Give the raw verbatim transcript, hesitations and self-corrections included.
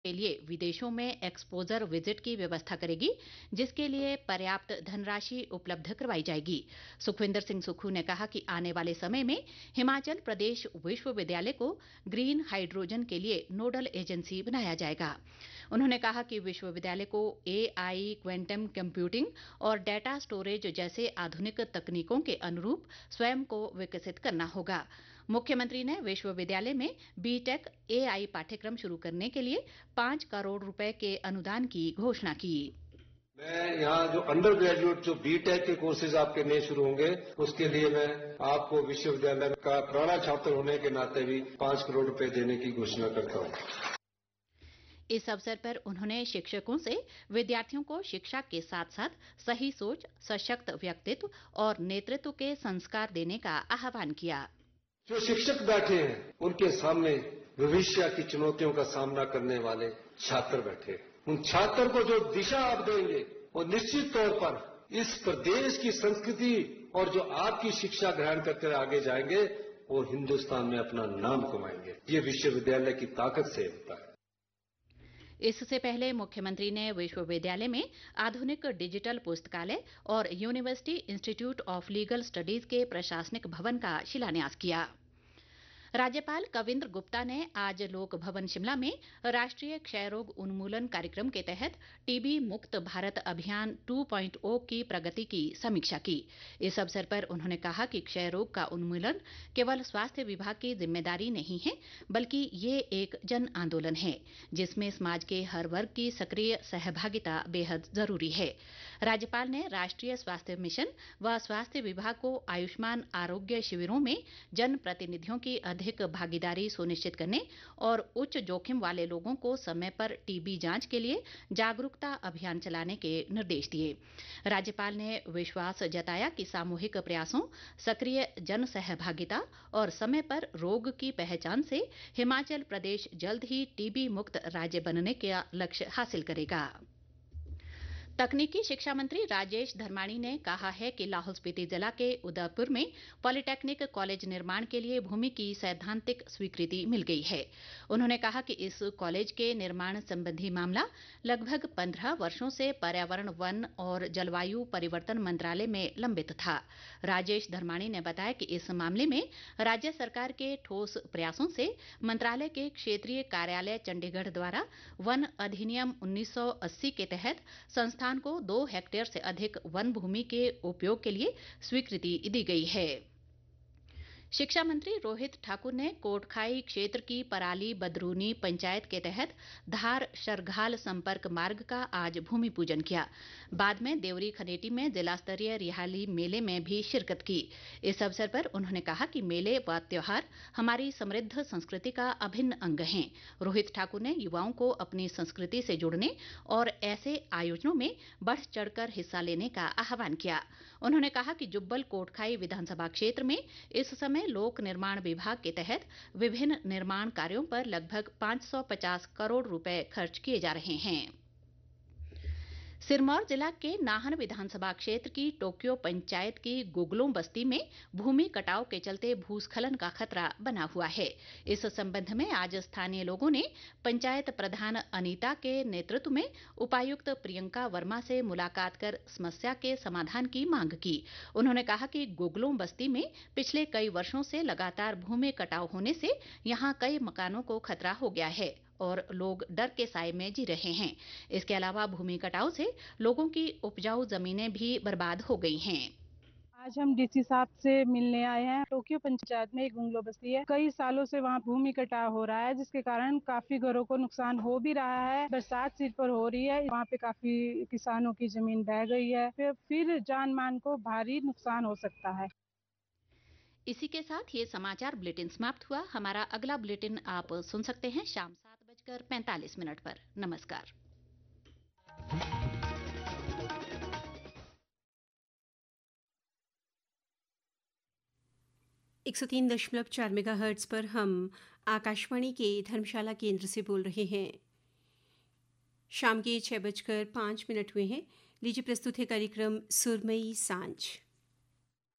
के लिए विदेशों में एक्सपोजर विजिट की व्यवस्था करेगी, जिसके लिए पर्याप्त धनराशि उपलब्ध करवाई जाएगी। सुखविंदर सिंह सुक्खू ने कहा कि आने वाले समय में हिमाचल प्रदेश विश्वविद्यालय को ग्रीन हाइड्रोजन के लिए नोडल एजेंसी बनाया जाएगा। उन्होंने कहा कि विश्वविद्यालय को एआई, क्वांटम कंप्यूटिंग और डेटा स्टोरेज जैसे आधुनिक तकनीकों के अनुरूप स्वयं को विकसित करना होगा। मुख्यमंत्री ने विश्वविद्यालय में बीटेक एआई पाठ्यक्रम शुरू करने के लिए पांच करोड़ रुपए के अनुदान की घोषणा की। मैं यहाँ जो अंडर ग्रेजुएट जो बीटेक के कोर्सेज आपके नए शुरू होंगे, उसके लिए मैं आपको विश्वविद्यालय का पुराना छात्र होने के नाते भी पांच करोड़ रुपए देने की घोषणा करता हूँ। इस अवसर पर उन्होंने शिक्षकों से विद्यार्थियों को शिक्षा के साथ साथ सही सोच, सशक्त व्यक्तित्व और नेतृत्व के संस्कार देने का आह्वान किया। जो शिक्षक बैठे हैं, उनके सामने भविष्य की चुनौतियों का सामना करने वाले छात्र बैठे। उन छात्र को जो दिशा आप देंगे, वो निश्चित तौर पर इस प्रदेश की संस्कृति और जो आपकी शिक्षा ग्रहण करके आगे जाएंगे, वो हिंदुस्तान में अपना नाम कमाएंगे। ये विश्वविद्यालय की ताकत से होता है। इससे पहले मुख्यमंत्री ने विश्वविद्यालय में आधुनिक डिजिटल पुस्तकालय और university institute of legal studies के प्रशासनिक भवन का शिलान्यास किया। राज्यपाल कविंद्र गुप्ता ने आज लोक भवन शिमला में राष्ट्रीय क्षय रोग उन्मूलन कार्यक्रम के तहत टीबी मुक्त भारत अभियान टू पॉइंट ओ की प्रगति की समीक्षा की। इस अवसर पर उन्होंने कहा कि क्षय रोग का उन्मूलन केवल स्वास्थ्य विभाग की जिम्मेदारी नहीं है, बल्कि ये एक जन आंदोलन है जिसमें समाज के हर वर्ग की सक्रिय सहभागिता बेहद जरूरी है। राज्यपाल ने राष्ट्रीय स्वास्थ्य मिशन व स्वास्थ्य विभाग को आयुष्मान आरोग्य शिविरों में जन प्रतिनिधियों की अधिक भागीदारी सुनिश्चित करने और उच्च जोखिम वाले लोगों को समय पर टीबी जांच के लिए जागरूकता अभियान चलाने के निर्देश दिए। राज्यपाल ने विश्वास जताया कि सामूहिक प्रयासों, सक्रिय जन सहभागिता और समय पर रोग की पहचान से हिमाचल प्रदेश जल्द ही टीबी मुक्त राज्य बनने का लक्ष्य हासिल करेगा। तकनीकी शिक्षा मंत्री राजेश धर्माणी ने कहा है कि लाहौल स्पीति जिला के उदयपुर में पॉलिटेक्निक कॉलेज निर्माण के लिए भूमि की सैद्धांतिक स्वीकृति मिल गई है। उन्होंने कहा कि इस कॉलेज के निर्माण संबंधी मामला लगभग पंद्रह वर्षों से पर्यावरण, वन और जलवायु परिवर्तन मंत्रालय में लंबित था। राजेश धर्माणी ने बताया कि इस मामले में राज्य सरकार के ठोस प्रयासों से मंत्रालय के क्षेत्रीय कार्यालय चंडीगढ़ द्वारा वन अधिनियम उन्नीस सौ अस्सी के तहत संस्थान को दो हेक्टेयर से अधिक वन भूमि के उपयोग के लिए स्वीकृति दी गई है। शिक्षा मंत्री रोहित ठाकुर ने कोटखाई क्षेत्र की पराली बदरूनी पंचायत के तहत धार शरघाल संपर्क मार्ग का आज भूमि पूजन किया। बाद में देवरी खनेटी में जिला स्तरीय रिहाली मेले में भी शिरकत की। इस अवसर पर उन्होंने कहा कि मेले व त्योहार हमारी समृद्ध संस्कृति का अभिन्न अंग हैं। रोहित ठाकुर ने युवाओं को अपनी संस्कृति से जुड़ने और ऐसे आयोजनों में बढ़ चढ़कर हिस्सा लेने का आह्वान किया। उन्होंने कहा कि जुब्बल कोटखाई विधानसभा क्षेत्र में इस समय लोक निर्माण विभाग के तहत विभिन्न निर्माण कार्यों पर लगभग पाँच सौ पचास करोड़ रुपए खर्च किए जा रहे हैं। सिरमौर जिला के नाहन विधानसभा क्षेत्र की टोक्यो पंचायत की गुगलों बस्ती में भूमि कटाव के चलते भूस्खलन का खतरा बना हुआ है। इस संबंध में आज स्थानीय लोगों ने पंचायत प्रधान अनीता के नेतृत्व में उपायुक्त प्रियंका वर्मा से मुलाकात कर समस्या के समाधान की मांग की। उन्होंने कहा कि गुगलों बस्ती में पिछले कई वर्षों से लगातार भूमि कटाव होने से यहाँ कई मकानों को खतरा हो गया है और लोग डर के साए में जी रहे हैं। इसके अलावा भूमि कटाव से लोगों की उपजाऊ जमीनें भी बर्बाद हो गई हैं। आज हम डीसी साहब से मिलने आए हैं। टोक्यो पंचायत में एक गुंगलो बस्ती है। कई सालों से वहाँ भूमि कटाव हो रहा है, जिसके कारण काफी घरों को नुकसान हो भी रहा है। बरसात सिर पर हो रही है, वहाँ पे काफी किसानों की जमीन बह गई है, फिर, फिर जान मान को भारी नुकसान हो सकता है। इसी के साथ ये समाचार बुलेटिन समाप्त हुआ। हमारा अगला बुलेटिन आप सुन सकते हैं शाम सात बजकर पैंतालीस मिनट पर। नमस्कार। एक सौ तीन दशमलव चार मेगा हर्ट्ज पर हम आकाशवाणी के धर्मशाला केंद्र से बोल रहे हैं। शाम के छः बजकर पाँच मिनट हुए हैं। लीजिए प्रस्तुत है कार्यक्रम सुरमई सांझ।